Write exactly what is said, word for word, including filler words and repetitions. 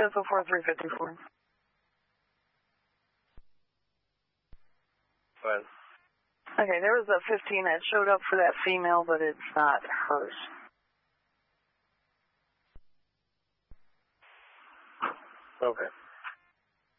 fifth oh four, three fifty-four. What? Okay, there was a fifteen that showed up for that female, but it's not hers. Okay.